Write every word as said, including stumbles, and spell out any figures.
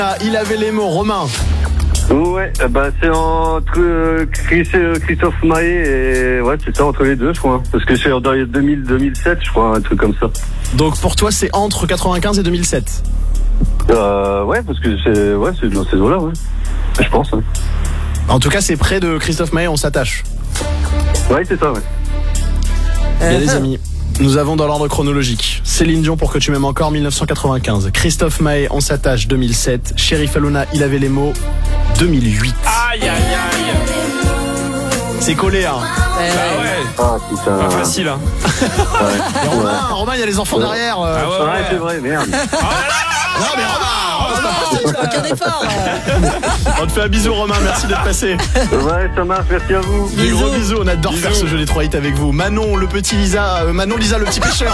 Ah, il avait les mots, Romain. Ouais, bah c'est entre euh, Chris, euh, Christophe Maé et ouais, c'est ça, entre les deux, je crois. Parce que c'est dans les deux mille deux mille sept, je crois, un truc comme ça. Donc pour toi, c'est entre quatre-vingt-quinze et deux mille sept. Euh, ouais, parce que c'est ouais, c'est dans ces eaux-là, ouais. Je pense. Ouais. En tout cas, c'est près de Christophe Maé, on s'attache. Ouais, c'est ça, ouais. Bien les amis, nous avons dans l'ordre chronologique Céline Dion pour que tu m'aimes encore mille neuf cent quatre-vingt-quinze, Christophe Maé on s'attache deux mille sept, Chérif Halouna il avait les mots deux mille huit. Aïe aïe aïe. C'est collé hein. Bah ouais. Ah putain. Pas facile hein. Ouais. Et Romain, Romain il y a les enfants derrière. euh. Ah ouais, Ouais, ouais. c'est vrai, merde. Non mais Romain, Romain, Aucun effort. on te fait un bisou Romain, merci d'être passé. Ouais, ça marche, merci à vous. Des gros bisous, on adore Bisous. faire ce jeu des trois hits avec vous. Manon le petit Lisa, euh, Manon Lisa le petit pêcheur.